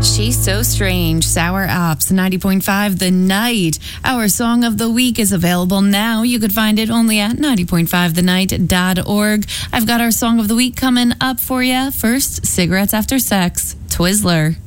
She's So Strange, Sour Apps, 90.5 The Night. Our song of the week is available now. You could find it only at 90.5thenight.org. I've got our song of the week coming up for you. First, Cigarettes After Sex, Twizzler.